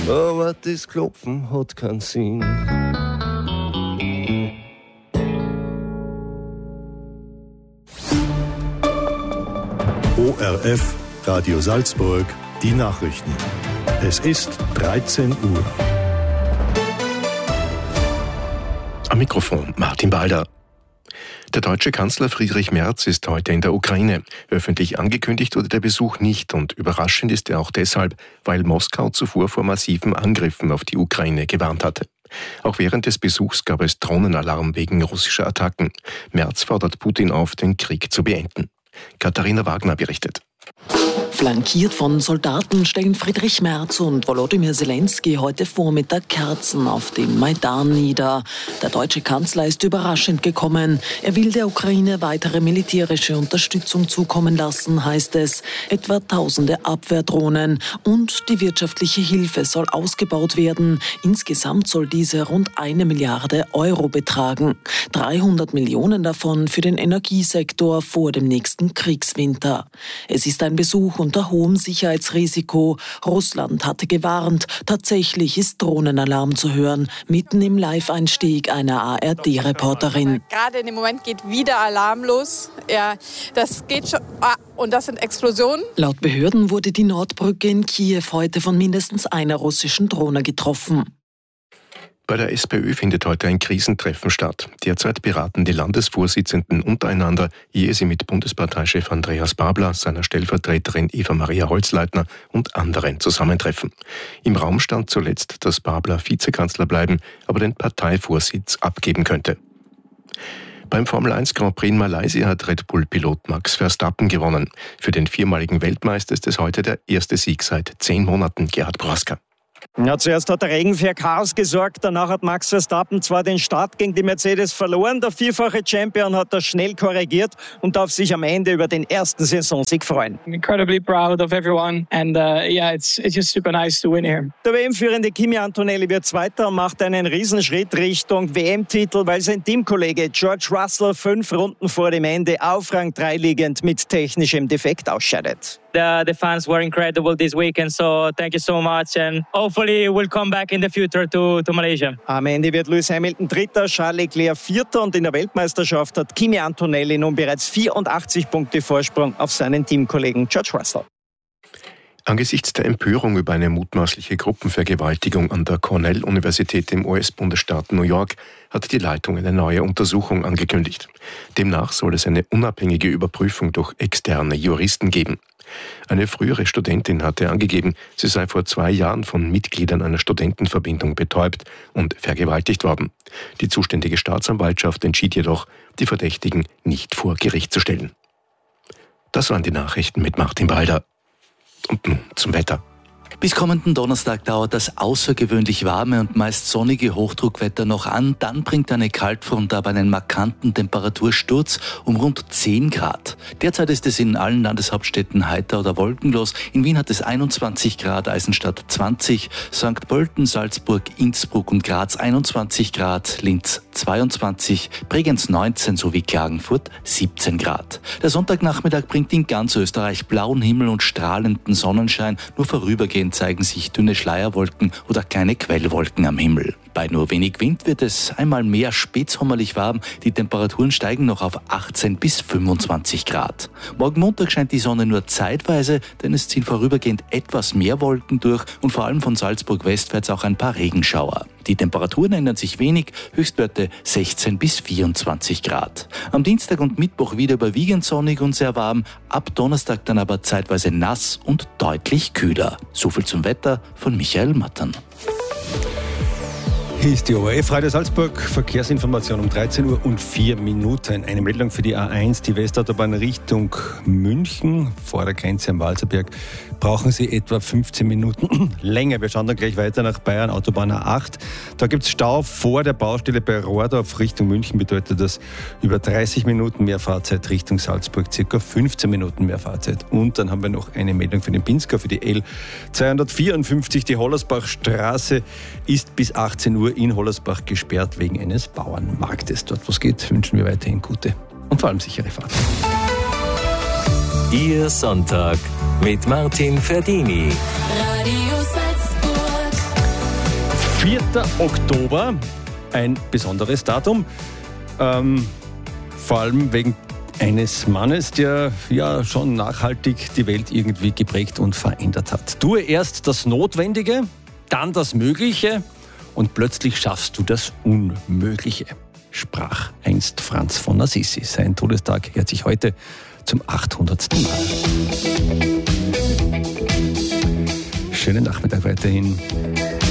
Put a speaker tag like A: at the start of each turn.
A: Aber das Klopfen hat keinen Sinn.
B: ORF Radio Salzburg, die Nachrichten. Es ist 13 Uhr.
C: Am Mikrofon Martin Balder. Der deutsche Kanzler Friedrich Merz ist heute in der Ukraine. Öffentlich angekündigt wurde der Besuch nicht und überraschend ist er auch deshalb, weil Moskau zuvor vor massiven Angriffen auf die Ukraine gewarnt hatte. Auch während des Besuchs gab es Drohnenalarm wegen russischer Attacken. Merz fordert Putin auf, den Krieg zu beenden. Katharina Wagner berichtet.
D: Flankiert von Soldaten stellen Friedrich Merz und Volodymyr Zelensky heute Vormittag Kerzen auf dem Maidan nieder. Der deutsche Kanzler ist überraschend gekommen. Er will der Ukraine weitere militärische Unterstützung zukommen lassen, heißt es. Etwa tausende Abwehrdrohnen und die wirtschaftliche Hilfe soll ausgebaut werden. Insgesamt soll diese rund 1 Milliarde Euro betragen. 300 Millionen davon für den Energiesektor vor dem nächsten Kriegswinter. Es ist ein Besuch unter hohem Sicherheitsrisiko. Russland hatte gewarnt. Tatsächlich ist Drohnenalarm zu hören, mitten im Live-Einstieg einer ARD-Reporterin.
E: Gerade in dem Moment geht wieder Alarm los. Ja, das geht schon. Und das sind Explosionen.
D: Laut Behörden wurde die Nordbrücke in Kiew heute von mindestens einer russischen Drohne getroffen.
C: Bei der SPÖ findet heute ein Krisentreffen statt. Derzeit beraten die Landesvorsitzenden untereinander, ehe sie mit Bundesparteichef Andreas Babler, seiner Stellvertreterin Eva-Maria Holzleitner und anderen zusammentreffen. Im Raum stand zuletzt, dass Babler Vizekanzler bleiben, aber den Parteivorsitz abgeben könnte. Beim Formel 1 Grand Prix in Malaysia hat Red Bull-Pilot Max Verstappen gewonnen. Für den viermaligen Weltmeister ist es heute der erste Sieg seit 10 Monaten, Gerhard Broska.
F: Ja, zuerst hat der Regen für Chaos gesorgt, danach hat Max Verstappen zwar den Start gegen die Mercedes verloren, der vierfache Champion hat das schnell korrigiert und darf sich am Ende über den ersten Saisonsieg freuen.
G: I'm incredibly proud of everyone and it's just super nice to win here.
F: Der WM-führende Kimi Antonelli wird Zweiter und macht einen Riesenschritt Richtung WM-Titel, weil sein Teamkollege George Russell 5 Runden vor dem Ende auf Rang 3 liegend mit technischem Defekt ausscheidet.
H: The fans were incredible this weekend, so thank you so much and hopefully we'll come back in the future to Malaysia.
F: Am Ende wird Lewis Hamilton Dritter, Charles Leclerc Vierter und in der Weltmeisterschaft hat Kimi Antonelli nun bereits 84 Punkte Vorsprung auf seinen Teamkollegen George Russell.
C: Angesichts der Empörung über eine mutmaßliche Gruppenvergewaltigung an der Cornell-Universität im US-Bundesstaat New York hat die Leitung eine neue Untersuchung angekündigt. Demnach soll es eine unabhängige Überprüfung durch externe Juristen geben. Eine frühere Studentin hatte angegeben, sie sei vor 2 Jahren von Mitgliedern einer Studentenverbindung betäubt und vergewaltigt worden. Die zuständige Staatsanwaltschaft entschied jedoch, die Verdächtigen nicht vor Gericht zu stellen. Das waren die Nachrichten mit Martin Balder. Und nun zum Wetter.
I: Bis kommenden Donnerstag dauert das außergewöhnlich warme und meist sonnige Hochdruckwetter noch an. Dann bringt eine Kaltfront aber einen markanten Temperatursturz um rund 10 Grad. Derzeit ist es in allen Landeshauptstädten heiter oder wolkenlos. In Wien hat es 21 Grad, Eisenstadt 20, St. Pölten, Salzburg, Innsbruck und Graz 21 Grad, Linz 22, Bregenz 19 sowie Klagenfurt 17 Grad. Der Sonntagnachmittag bringt in ganz Österreich blauen Himmel und strahlenden Sonnenschein. Nur vorübergehend zeigen sich dünne Schleierwolken oder kleine Quellwolken am Himmel. Bei nur wenig Wind wird es einmal mehr spätsommerlich warm. Die Temperaturen steigen noch auf 18 bis 25 Grad. Morgen Montag scheint die Sonne nur zeitweise, denn es ziehen vorübergehend etwas mehr Wolken durch und vor allem von Salzburg westwärts auch ein paar Regenschauer. Die Temperaturen ändern sich wenig, Höchstwerte 16 bis 24 Grad. Am Dienstag und Mittwoch wieder überwiegend sonnig und sehr warm, ab Donnerstag dann aber zeitweise nass und deutlich kühler. Soviel zum Wetter von Michael Mattern.
J: Hier ist die ORF Radio Salzburg, Verkehrsinformation um 13 Uhr und 4 Minuten. Eine Meldung für die A1, die Westautobahn Richtung München, vor der Grenze am Walserberg, brauchen Sie etwa 15 Minuten länger. Wir schauen dann gleich weiter nach Bayern, Autobahn A8. Da gibt es Stau vor der Baustelle bei Rohrdorf Richtung München, bedeutet das über 30 Minuten mehr Fahrzeit, Richtung Salzburg circa 15 Minuten mehr Fahrzeit. Und dann haben wir noch eine Meldung für den Pinsker, für die L254. Die Hollersbachstraße ist bis 18 Uhr in Hollersbach gesperrt wegen eines Bauernmarktes. Dort, wo es geht, wünschen wir weiterhin gute und vor allem sichere Fahrt.
K: Ihr Sonntag mit Martin Ferdini.
L: Radio Salzburg.
J: 4. Oktober, ein besonderes Datum, vor allem wegen eines Mannes, der ja schon nachhaltig die Welt irgendwie geprägt und verändert hat. Tue erst das Notwendige, dann das Mögliche und plötzlich schaffst du das Unmögliche, sprach einst Franz von Assisi. Sein Todestag jährt sich heute zum 800. Mal. Schönen Nachmittag weiterhin.